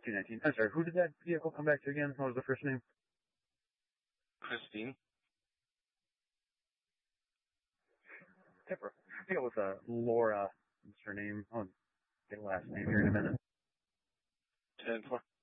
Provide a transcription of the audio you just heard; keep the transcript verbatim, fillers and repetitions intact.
two nineteen. I'm sorry, who did that vehicle come back to again? What was the first name? Christine. I think it was uh, Laura. What's her name? I'll get the last name here in a minute. ten four.